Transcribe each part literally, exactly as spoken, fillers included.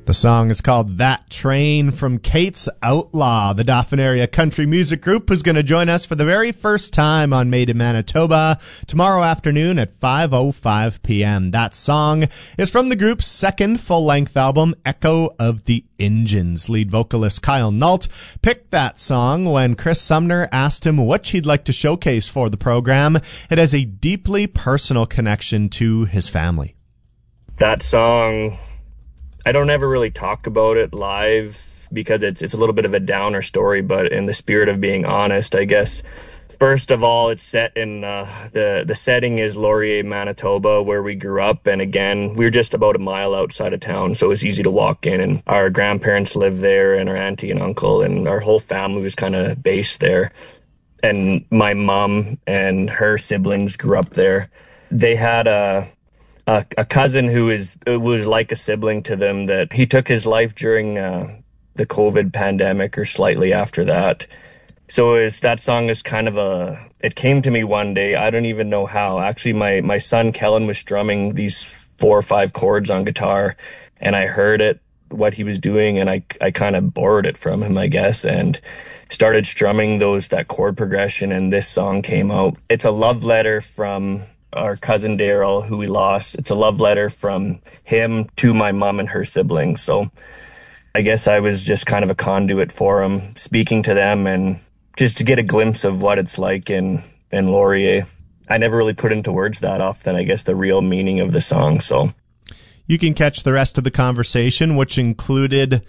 The song is called That Train from Kate's Outlaw, the Dauphin area country music group who's going to join us for the very first time on Made in Manitoba tomorrow afternoon at five oh five p.m. That song is from the group's second full-length album, Echo of the Engines. Lead vocalist Kyle Nault picked that song when Chris Sumner asked him what she'd like to showcase for the program. It has a deeply personal connection to his family. That song, I don't ever really talk about it live because it's it's a little bit of a downer story, but in the spirit of being honest, I guess, first of all, it's set in, uh, the, the setting is Laurier, Manitoba, where we grew up. And again, we were just about a mile outside of town, so it was easy to walk in. And our grandparents lived there, and our auntie and uncle, and our whole family was kind of based there. And my mom and her siblings grew up there. They had a... A, a cousin who is was like a sibling to them, that he took his life during uh, the COVID pandemic or slightly after that. So is that song is kind of a, it came to me one day. I don't even know how. Actually, my, my son Kellen was strumming these four or five chords on guitar, and I heard it, what he was doing, and I, I kind of borrowed it from him, I guess, and started strumming those, that chord progression, and this song came out. It's a love letter from our cousin Daryl, who we lost. It's a love letter from him to my mom and her siblings. So I guess I was just kind of a conduit for him, speaking to them and just to get a glimpse of what it's like in, in Laurier. I never really put into words that often, I guess, the real meaning of the song. So you can catch the rest of the conversation, which included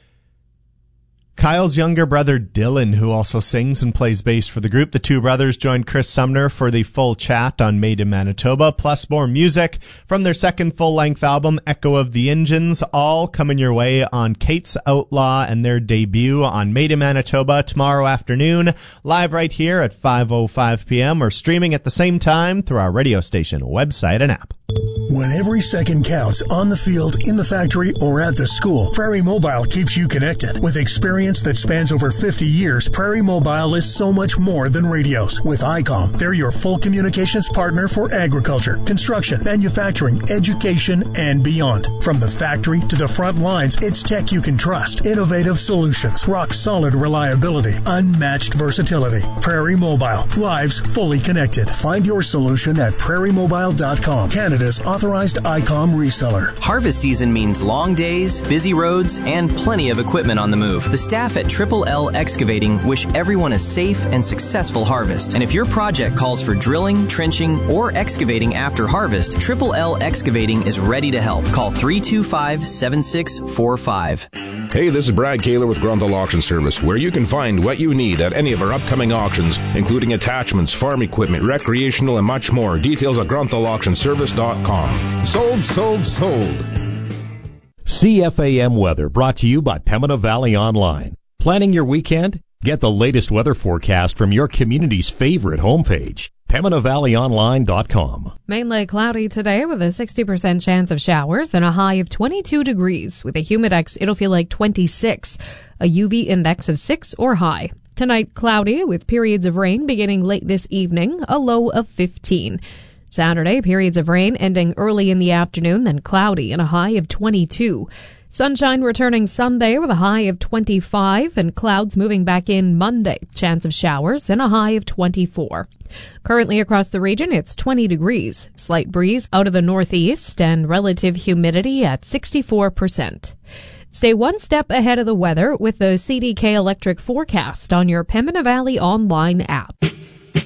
Kyle's younger brother, Dylan, who also sings and plays bass for the group. The two brothers joined Chris Sumner for the full chat on Made in Manitoba, plus more music from their second full-length album, Echo of the Engines, all coming your way on Kate's Outlaw and their debut on Made in Manitoba tomorrow afternoon, live right here at five oh five p.m. or streaming at the same time through our radio station, website, and app. When every second counts on the field, in the factory, or at the school, Prairie Mobile keeps you connected. With experience that spans over fifty years, Prairie Mobile is so much more than radios. With I COM, they're your full communications partner for agriculture, construction, manufacturing, education, and beyond. From the factory to the front lines, it's tech you can trust. Innovative solutions, rock-solid reliability, unmatched versatility. Prairie Mobile, lives fully connected. Find your solution at prairie mobile dot com. Canada's authorized I COM reseller. Harvest season means long days, busy roads, and plenty of equipment on the move. The staff at Triple L Excavating wish everyone a safe and successful harvest. And if your project calls for drilling, trenching, or excavating after harvest, Triple L Excavating is ready to help. Call three two five, seven six four five. Hey, this is Brad Kaler with Grunthal Auction Service, where you can find what you need at any of our upcoming auctions, including attachments, farm equipment, recreational, and much more. Details at grunthal auction service dot com. Sold, sold, sold. C F A M Weather, brought to you by Pembina Valley Online. Planning your weekend? Get the latest weather forecast from your community's favorite homepage, pembina valley online dot com. Mainly cloudy today with a sixty percent chance of showers and a high of twenty-two degrees. With a humidex, it'll feel like twenty-six. A U V index of six or high. Tonight, cloudy with periods of rain beginning late this evening, a low of fifteen. Saturday, periods of rain ending early in the afternoon, then cloudy and a high of twenty-two. Sunshine returning Sunday with a high of twenty-five, and clouds moving back in Monday. Chance of showers and a high of twenty-four. Currently across the region, it's twenty degrees. Slight breeze out of the northeast and relative humidity at sixty-four percent. Stay one step ahead of the weather with the C D K Electric forecast on your Pembina Valley Online app.